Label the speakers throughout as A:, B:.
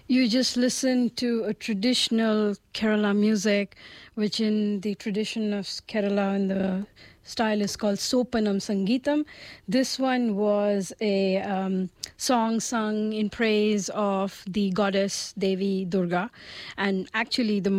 A: You just listen to a traditional Kerala music, which in the tradition of Kerala in the style is called Sopanam Sangeetam. This one was a song sung in praise of the goddess Devi Durga, and actually the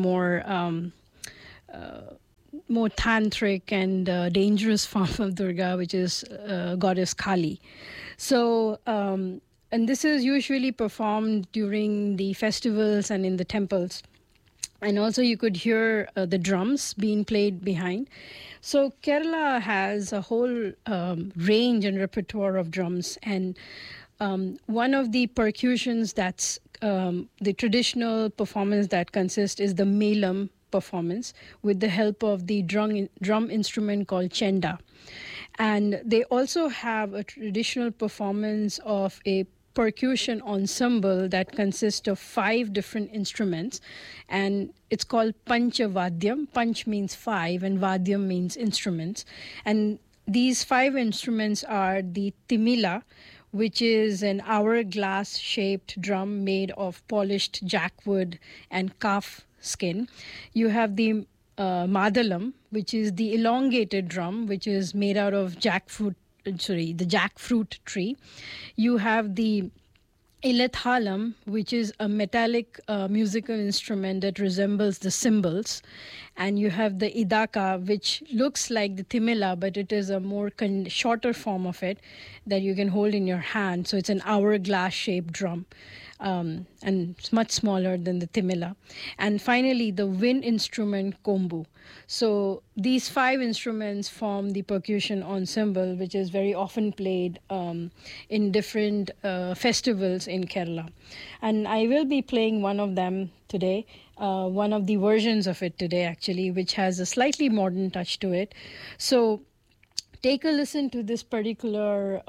A: more tantric and dangerous form of Durga, which is goddess Kali. So, and this is usually performed during the festivals and in the temples. And also, you could hear the drums being played behind. So, Kerala has a whole range and repertoire of drums. And one of the percussions that's the traditional performance that consists is the Melam performance with the help of the drum instrument called chenda. And they also have a traditional performance of a percussion ensemble that consists of 5 different instruments, and it's called Panchavadyam. Panch means 5 and Vadyam means instruments. And these 5 instruments are the Timila, which is an hourglass shaped drum made of polished jackwood and calf skin. You have the Madalam, which is the elongated drum, which is made out of the jackfruit tree. You have the Ilethalam, which is a metallic musical instrument that resembles the cymbals. And you have the Idaka, which looks like the Timila, but it is a more shorter form of it that you can hold in your hand. So it's an hourglass shaped drum. And it's much smaller than the Timila. And finally, the wind instrument kombu. So these 5 instruments form the percussion ensemble, which is very often played in different festivals in Kerala. And I will be playing one of them today, one of the versions of it today, actually, which has a slightly modern touch to it. So take a listen to this particular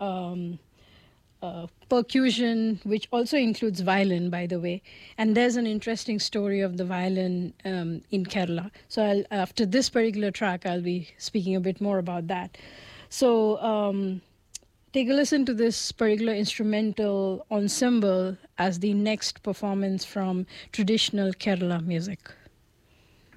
A: percussion, which also includes violin, by the way. And there's an interesting story of the violin in Kerala. So after this particular track, I'll be speaking a bit more about that. So take a listen to this particular instrumental ensemble as the next performance from traditional Kerala music.